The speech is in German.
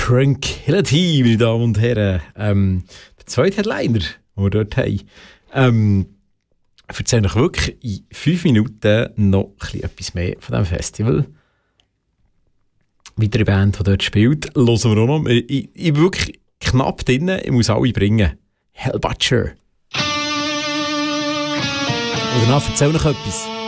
Tranquility, meine Damen und Herren. Der zweite Headliner, den wir dort haben. Erzähle euch wirklich in 5 Minuten noch etwas mehr von diesem Festival. Weitere Band, die dort spielt, hören wir auch noch. Ich bin wirklich knapp drin, ich muss alle bringen. Hellbutcher. Und danach erzähle ich noch etwas.